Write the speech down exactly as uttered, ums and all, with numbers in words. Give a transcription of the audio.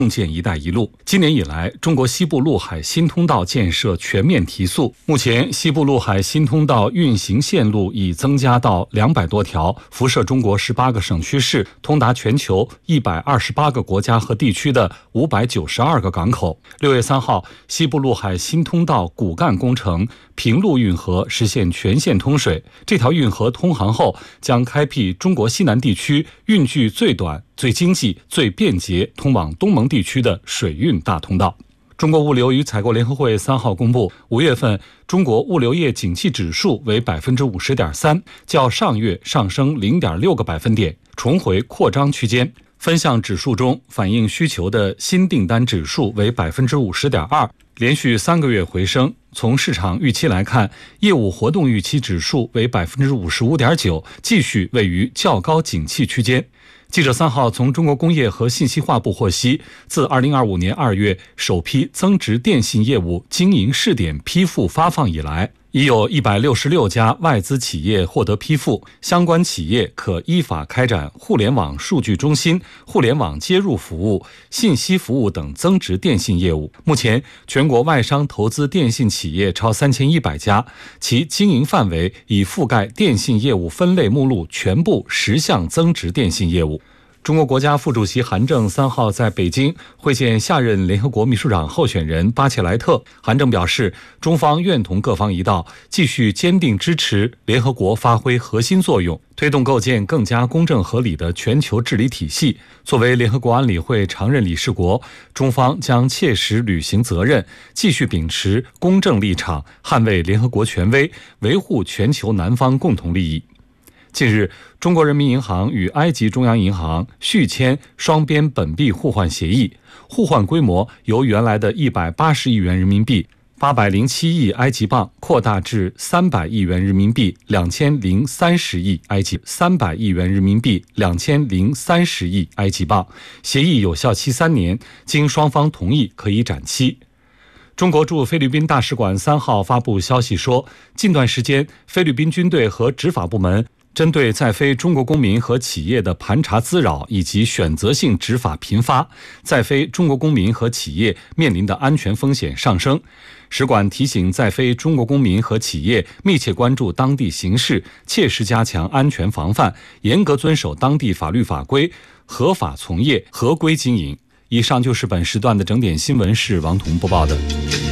共建“一带一路”。今年以来，中国西部陆海新通道建设全面提速。目前，西部陆海新通道运行线路已增加到两百多条，辐射中国十八个省区市，通达全球一百二十八个国家和地区的五百九十二个港口。六月三号，西部陆海新通道骨干工程平陆运河实现全线通水。这条运河通航后，将开辟中国西南地区运距最短、最经济、最便捷通往东盟地区的水运大通道。中国物流与采购联合会三号公布，五月份中国物流业景气指数为百分之五十点三，较上月上升零点六个百分点，重回扩张区间。分项指数中，反映需求的新订单指数为百分之五十点二，连续三个月回升。从市场预期来看，业务活动预期指数为百分之五十五点九，继续位于较高景气区间。记者三号从中国工业和信息化部获悉，自二零二五年二月首批增值电信业务经营试点批复发放以来，已有一百六十六家外资企业获得批复，相关企业可依法开展互联网数据中心、互联网接入服务、信息服务等增值电信业务。目前，全国外商投资电信企业超三千一百家，其经营范围已覆盖电信业务分类目录全部十项增值电信业务。中国国家副主席韩正三号在北京会见下任联合国秘书长候选人巴切莱特。韩正表示，中方愿同各方一道，继续坚定支持联合国发挥核心作用，推动构建更加公正合理的全球治理体系。作为联合国安理会常任理事国，中方将切实履行责任，继续秉持公正立场，捍卫联合国权威，维护全球南方共同利益。近日，中国人民银行与埃及中央银行续签双边本币互换协议，互换规模由原来的一百八十亿元人民币、八百零七亿埃及镑扩大至三百亿元人民币、两千零三十亿埃及三百亿元人民币、两千零三十亿埃及镑。协议有效期三年，经双方同意可以展期。中国驻菲律宾大使馆三号发布消息说，近段时间菲律宾军队和执法部门针对在非中国公民和企业的盘查滋扰以及选择性执法频发，在非中国公民和企业面临的安全风险上升。使馆提醒在非中国公民和企业密切关注当地形势，切实加强安全防范，严格遵守当地法律法规，合法从业，合规经营。以上就是本时段的整点新闻，是王彤播报的。